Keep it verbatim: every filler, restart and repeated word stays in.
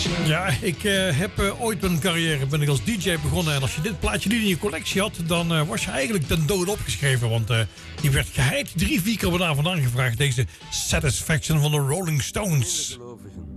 Ja, ik uh, heb uh, ooit mijn carrière ben ik als D J begonnen. En als je dit plaatje niet in je collectie had, dan uh, was je eigenlijk ten dode opgeschreven. Want uh, die werd geheid drie, vier keer vandaan vandaan gevraagd. Deze Satisfaction van de Rolling Stones.